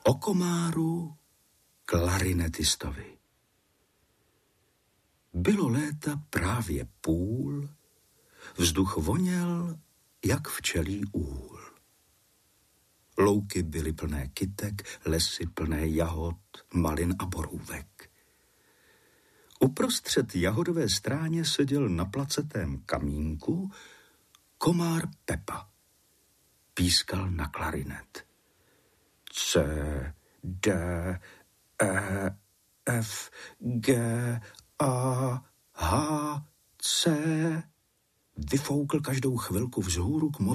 O komáru klarinetistovi. Bylo léta právě půl, vzduch voněl jak včelí úl. Louky byly plné kytek, lesy plné jahod, malin a borůvek. Uprostřed jahodové stráně seděl na placetém kamínku komár Pepa. Pískal na klarinet. C, D, E, F, G, A, H, C. Vyfoukl každou chvilku vzhůru k